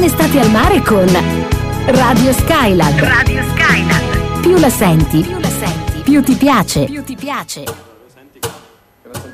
un'estate al mare con Radio Skylab. Radio Skylab. Più la senti, più ti piace.